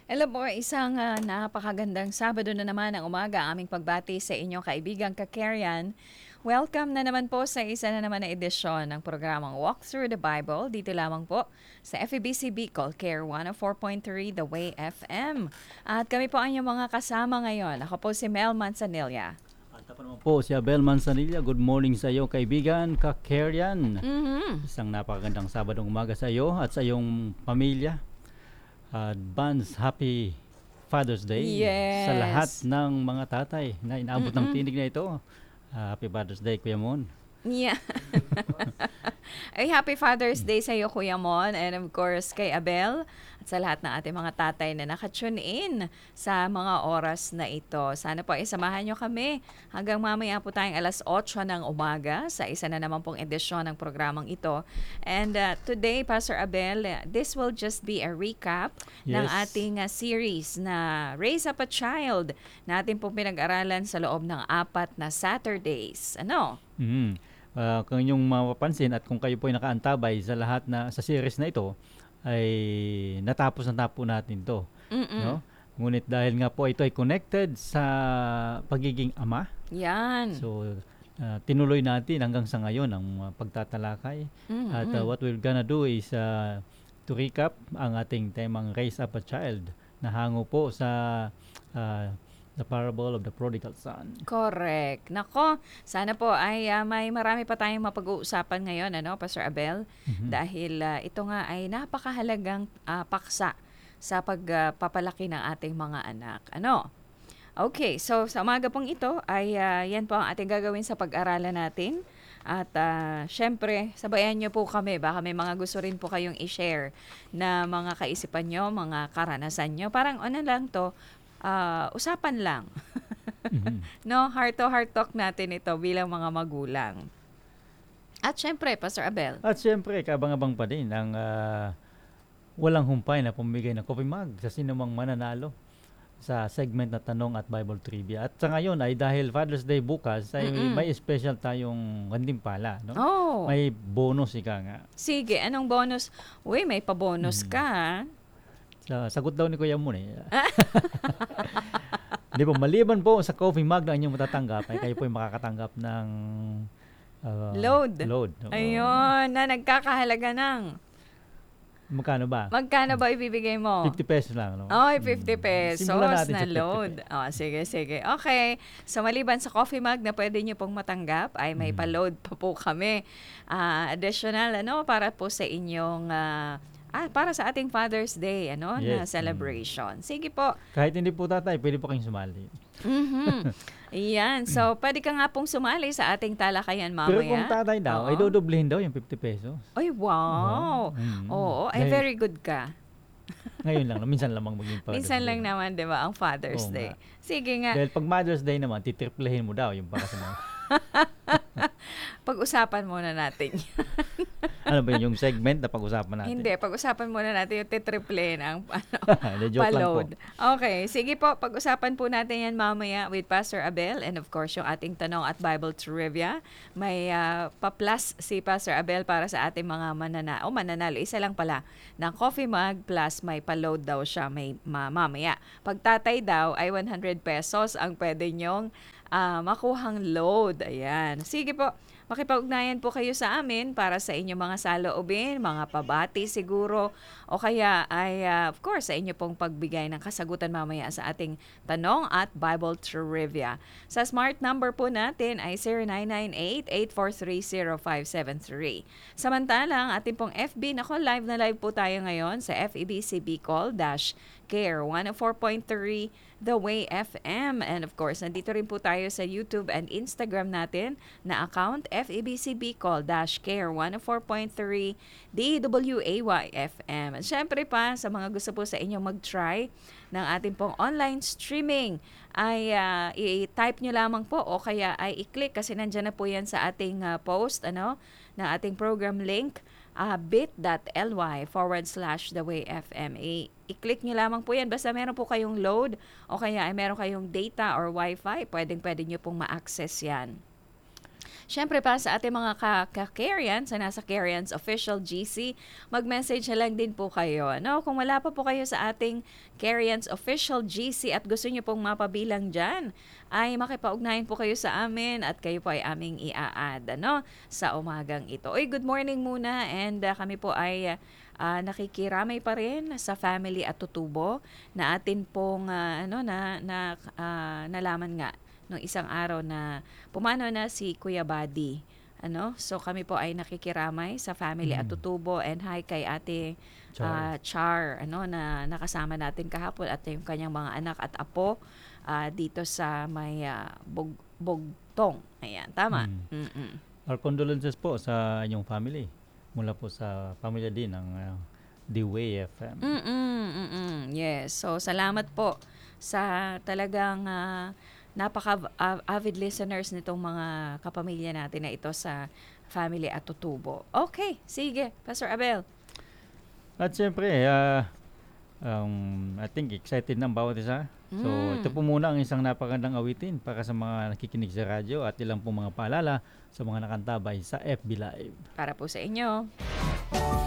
Hello po, isang napakagandang Sabado na naman ang umaga ang aming pagbati sa inyong kaibigang Kakarian. Welcome na naman po sa isa na naman na edisyon ng programang Walk Through the Bible dito lamang po sa FEBC Bicol Care 104.3 The Way FM. At kami po ang inyong mga kasama ngayon. Ako po si Mel Manzanilla. At ako naman po si Abel Manzanilla. Good morning sa iyo kaibigan, Kakarian. Mhm. Isang napakagandang Sabadong umaga sa iyo at sa iyong pamilya. Advance Happy Father's Day sa lahat Yes. ng mga tatay na inaabot ng Mm-mm. tinig na ito. Happy Father's Day, Kuya Mon. Yeah. Ay, happy Father's Day sa iyo, Kuya Mon, and of course kay Abel at sa lahat ng ating mga tatay na nakatune in sa mga oras na ito. Sana po isamahan nyo kami hanggang mamaya po tayong 8:00 ng umaga sa isa na naman pong edisyon ng programang ito. And today, Pastor Abel, this will just be a recap ng Yes. ating series na Raise Up a Child na ating pong pinag-aralan sa loob ng 4 na Saturdays. Ano? Kung inyong mapapansin at kung kayo po ay nakaantabay sa lahat na sa series na ito ay natapos na po natin to, Mm-mm. no? Ngunit dahil nga po ito ay connected sa pagiging ama, Yan. so tinuloy natin hanggang sa ngayon ang pagtatalakay. At what we're gonna do is to recap ang ating temang Raise Up a Child na hango po sa the parable of the prodigal son. Correct. Nako, sana po ay may marami pa tayong mapag-uusapan ngayon, ano, Pastor Abel? Dahil ito nga ay napakahalagang paksa sa pagpapalaki ng ating mga anak. Ano? Okay, so sa umaga pong ito ay yan po ang ating gagawin sa pag-aralan natin. At syempre, sabayan nyo po kami. Baka may mga gusto rin po kayong i-share na mga kaisipan nyo, mga karanasan nyo. Parang ano lang to, usapan lang. Mhm. No, heart-to-heart talk natin ito bilang mga magulang. At syempre, Pastor Abel. At syempre, kabang-abang pa din ang walang humpay na pumigay ng coffee mug sa sinumang mananalo sa segment na tanong at Bible Trivia. At sa ngayon ay dahil Father's Day bukas ay Mm-mm. may special tayong gantimpala, no? Oh, May bonus ika nga. sige. Anong bonus? Uy, may pa-bonus ka. Ah. Sagot daw ni Kuya Mon eh. Di ba, maliban po sa coffee mug na inyong matatanggap, ay kayo po ay makakatanggap ng Load. Load. Oo. Ayun, na nagkakahalaga ng. Magkano ba? Magkano ba ibibigay mo? 50 pesos lang, no? Oy, 50 pesos Simulan natin na sa 50 load. Oh, sige, sige. Okay. So, maliban sa coffee mug na pwede nyo pong matanggap, ay may pa-load pa po kami. Additional, ano, para po sa inyong, para sa ating Father's Day, ano, na Yes. celebration. Sige po. Kahit hindi po tatay, pwede po kayong sumali. Mhm. Iyan. So, pwede ka nga pong sumali sa ating talakayan Pero kung mamaya. tatay daw, ay Oo. dodoblihin daw yung 50 pesos. Ay, wow. Oo. Ay, Dahil very good ka. ngayon lang, no? Minsan lamang maging Father's Minsan Day. lang naman, di ba, ang Father's Oo Day. nga. Sige nga. Dahil pag Mother's Day naman, titriplehin mo daw yung para sa mga... Pag-usapan muna natin. ano ba yun, yung segment na pag-usapan natin? Hindi, pag-usapan muna natin yung titriple ng Hindi, joke lang po. pa-load. Okay, sige po, pag-usapan po natin yan mamaya with Pastor Abel and of course yung ating tanong at Bible Trivia. May pa-plus si Pastor Abel para sa ating mga mananalo. Isa lang pala ng coffee mug plus may pa-load daw siya mamaya. Pag tatay daw ay 100 pesos ang pwede nyong makuhang load. Ayan. Sige po, makipag-ugnayan po kayo sa amin para sa inyong mga saloobin, mga pabati siguro, o kaya ay, of course, sa inyo pong pagbigay ng kasagutan mamaya sa ating tanong at Bible Trivia. Sa smart number po natin ay 0998-8430573. Samantalang, ating pong FB, live na live po tayo ngayon sa FEBC Bicol-Care 104.3 The Way FM. And of course, nandito rin po tayo sa YouTube and Instagram natin na account FEBC Bicol-Care 104.3 DWAY FM. At syempre pa, sa mga gusto po sa inyong mag-try ng ating pong online streaming, ay i-type nyo lamang po o kaya ay i-click kasi nandyan na po yan sa ating post, ano, na ating program link, bit.ly/thewayfm. I-click nyo lamang po yan. Basta meron po kayong load o kaya ay meron kayong data or wifi, pwede nyo pong ma-access yan. Siyempre pa sa ating mga ka-Carians, sa nasa Carians Official GC, mag-message na lang din po kayo. Ano? Kung wala pa po kayo sa ating Carians Official GC at gusto nyo pong mapabilang dyan, ay makipag-ugnayan po kayo sa amin at kayo po ay aming i-add sa umagang ito. Oy, good morning muna and kami po ay nakikiramay pa rin sa family at tutubo na atin pong nalaman nga nung isang araw na pumanaw na si Kuya Buddy. So kami po ay nakikiramay sa family at tutubo and hi kay Ate Char na nakasama natin kahapon at yung kanyang mga anak at apo dito sa may Bugtong. Ayan, tama. Our condolences po sa inyong family. Mula po sa pamilya din ng The Way FM. Yes. So salamat po sa talagang napaka-avid listeners nitong mga kapamilya natin na ito sa family at tutubo. Okay, sige, Pastor Abel. At siyempre, I think excited ng bawat isa. So ito po muna ang isang napakagandang awitin para sa mga nakikinig sa radyo at ilang po mga paalala sa mga nakantabay sa FB Live. Para po sa inyo.